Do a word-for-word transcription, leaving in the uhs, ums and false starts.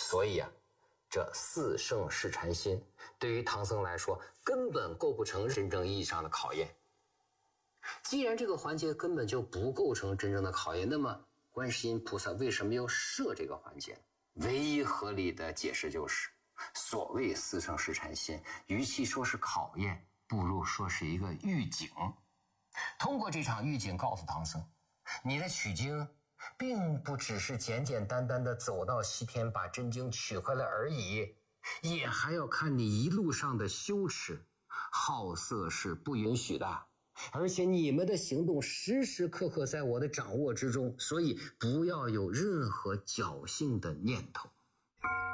所以啊，这四圣试禅心对于唐僧来说根本构不成真正意义上的考验。既然这个环节根本就不构成真正的考验，那么观世音菩萨为什么要设这个环节？唯一合理的解释就是，所谓四圣试禅心，与其说是考验，不如说是一个预警。通过这场预警告诉唐僧，你的取经并不只是简简单单的走到西天把真经取回来而已，也还要看你一路上的修持，好色是不允许的。而且你们的行动时时刻刻在我的掌握之中，所以不要有任何侥幸的念头。